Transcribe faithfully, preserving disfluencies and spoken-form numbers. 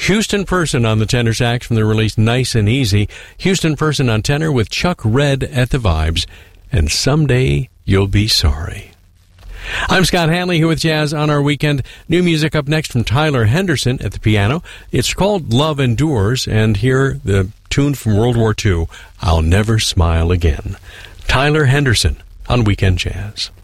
Houston Person on the tenor sax from the release Nice and Easy. Houston Person on tenor with Chuck Red at the vibes. And Someday You'll Be Sorry. I'm Scott Hanley here with Jazz on Our Weekend. New music up next from Tyler Henderson at the piano. It's called Love Endures, and here the tune from World War Two, I'll Never Smile Again. Tyler Henderson on Weekend Jazz.